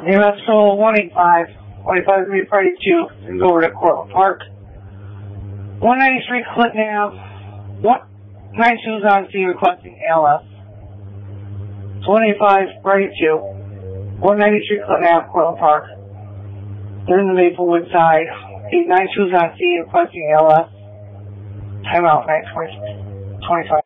US Soul 185. 185 to be Friday 2 and go over to Cortland Park. 193 Clinton Ave. 92's on C requesting ALS. 185 Friday 2. 193 Clinton Ave, Cortland Park. They're in the Maplewood side. 892's on C requesting ALS. Timeout 9:25.